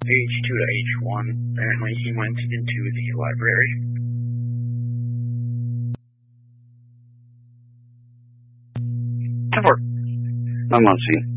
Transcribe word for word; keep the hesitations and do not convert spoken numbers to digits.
H two to H one. Apparently he went into the library. I'm on scene.